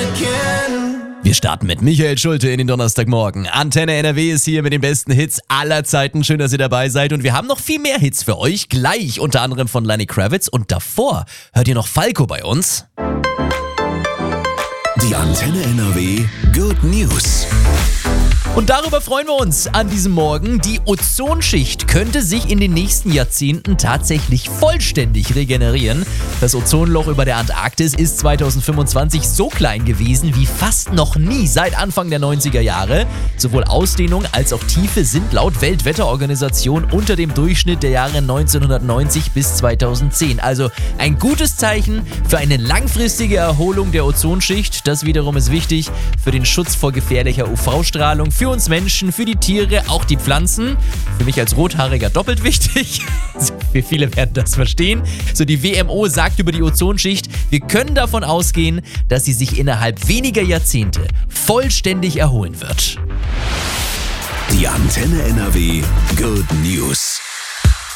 Wir starten mit Michael Schulte in den Donnerstagmorgen. Antenne NRW ist hier mit den besten Hits aller Zeiten. Schön, dass ihr dabei seid. Und wir haben noch viel mehr Hits für euch. Gleich unter anderem von Lenny Kravitz. Und davor hört ihr noch Falco bei uns. Die Antenne NRW Good News. Und darüber freuen wir uns an diesem Morgen. Die Ozonschicht könnte sich in den nächsten Jahrzehnten tatsächlich vollständig regenerieren. Das Ozonloch über der Antarktis ist 2025 so klein gewesen wie fast noch nie seit Anfang der 90er Jahre. Sowohl Ausdehnung als auch Tiefe sind laut Weltwetterorganisation unter dem Durchschnitt der Jahre 1990 bis 2010. Also ein gutes Zeichen für eine langfristige Erholung der Ozonschicht. Das wiederum ist wichtig für den Schutz vor gefährlicher UV-Strahlung, für uns Menschen, für die Tiere, auch die Pflanzen. Für mich als Rothaariger doppelt wichtig. Für viele werden das verstehen. So, die WMO sagt über die Ozonschicht, wir können davon ausgehen, dass sie sich innerhalb weniger Jahrzehnte vollständig erholen wird. Die Antenne NRW Good News.